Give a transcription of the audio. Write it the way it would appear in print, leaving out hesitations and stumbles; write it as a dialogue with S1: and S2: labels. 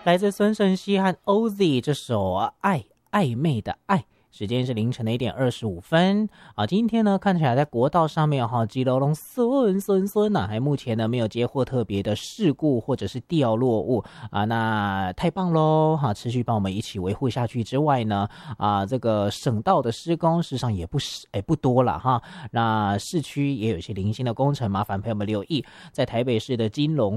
S1: 来自孙盛熙和 OZ 这首暧昧的爱。时间是凌晨的1:25啊，今天呢看起来在国道上面哈，基隆顺啊，还目前呢没有接获特别的事故或者是掉落物啊，那太棒喽哈，持续帮我们一起维护下去之外呢啊，这个省道的施工事实上也不多了哈，那市区也有一些零星的工程，麻烦朋友们留意，在台北市的金龙